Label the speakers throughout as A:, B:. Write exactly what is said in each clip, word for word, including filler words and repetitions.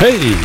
A: Hey!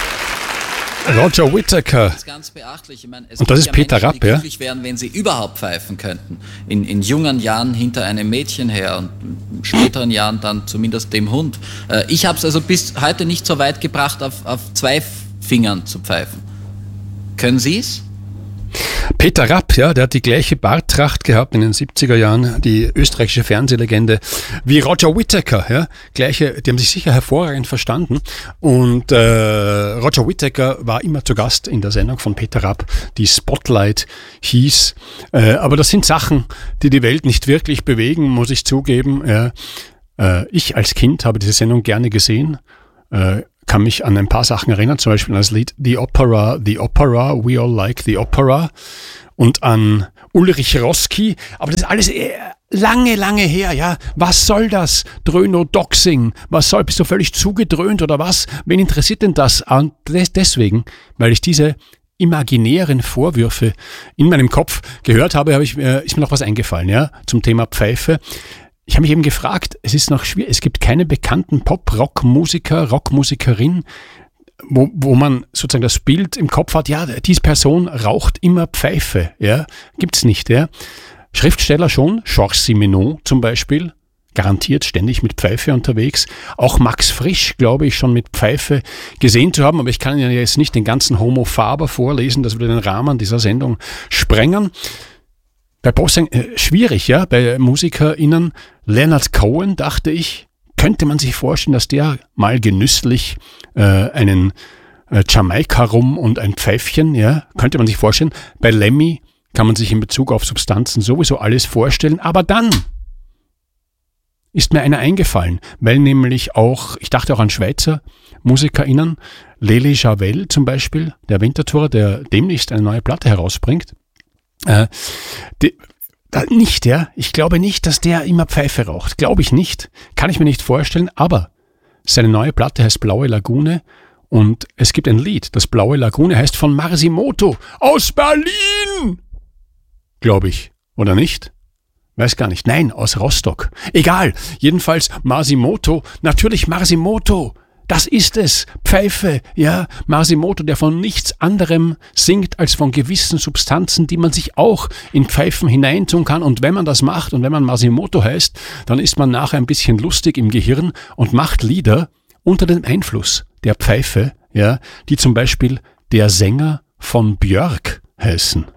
A: Roger Whittaker.
B: Das ist ganz beachtlich. Ich meine, es
A: und das ist
B: ja
A: Peter
B: Menschen,
A: Rapp,
B: die
A: ja?
B: glücklich wären, wenn sie überhaupt pfeifen könnten. In, in jungen Jahren hinter einem Mädchen her und in späteren Jahren dann zumindest dem Hund. Äh, ich habe es also bis heute nicht so weit gebracht, auf, auf zwei Fingern zu pfeifen. Können Sie es?
A: Peter Rapp, ja, der hat die gleiche Barttracht gehabt in den siebziger Jahren, die österreichische Fernsehlegende, wie Roger Whittaker, ja, gleiche, die haben sich sicher hervorragend verstanden und äh, Roger Whittaker war immer zu Gast in der Sendung von Peter Rapp, die Spotlight hieß, äh, aber das sind Sachen, die die Welt nicht wirklich bewegen, muss ich zugeben, ja. äh, ich als Kind habe diese Sendung gerne gesehen, äh, kann mich an ein paar Sachen erinnern, zum Beispiel an das Lied The Opera, The Opera, We All Like the Opera und an Ulrich Roski, aber das ist alles lange, lange her, ja. Was soll das? Dröno-Doxing, was soll, bist du völlig zugedröhnt oder was? Wen interessiert denn das? Und deswegen, weil ich diese imaginären Vorwürfe in meinem Kopf gehört habe, habe ich, äh, ist mir noch was eingefallen, ja, zum Thema Pfeife. Ich habe mich eben gefragt, es ist noch schwierig, es gibt keine bekannten Pop-Rock-Musiker, Rockmusikerin, wo, wo man sozusagen das Bild im Kopf hat, ja, diese Person raucht immer Pfeife, ja, gibt's nicht, ja. Schriftsteller schon, Georges Simenon zum Beispiel, garantiert ständig mit Pfeife unterwegs. Auch Max Frisch, glaube ich, schon mit Pfeife gesehen zu haben, aber ich kann ja jetzt nicht den ganzen Homo Faber vorlesen, das würde den Rahmen dieser Sendung sprengen. Bei Posting, äh, schwierig, ja, bei MusikerInnen. Leonard Cohen, dachte ich, könnte man sich vorstellen, dass der mal genüsslich äh, einen äh, Jamaika-Rum und ein Pfeifchen, ja, könnte man sich vorstellen. Bei Lemmy kann man sich in Bezug auf Substanzen sowieso alles vorstellen, aber dann ist mir einer eingefallen, weil nämlich auch, ich dachte auch an Schweizer MusikerInnen, Lele Javel zum Beispiel, der Winterthur, der demnächst eine neue Platte herausbringt, Äh, die, da nicht, ja. Ich glaube nicht, dass der immer Pfeife raucht. Glaube ich nicht. Kann ich mir nicht vorstellen. Aber seine neue Platte heißt Blaue Lagune und es gibt ein Lied, das Blaue Lagune heißt von Marsimoto aus Berlin. Glaube ich. Oder nicht? Weiß gar nicht. Nein, aus Rostock. Egal. Jedenfalls Marsimoto. Natürlich Marsimoto. Das ist es, Pfeife, ja, Marsimoto, der von nichts anderem singt als von gewissen Substanzen, die man sich auch in Pfeifen hineintun kann. Und wenn man das macht und wenn man Marsimoto heißt, dann ist man nachher ein bisschen lustig im Gehirn und macht Lieder unter dem Einfluss der Pfeife, ja, die zum Beispiel Der Sänger von Björk heißen.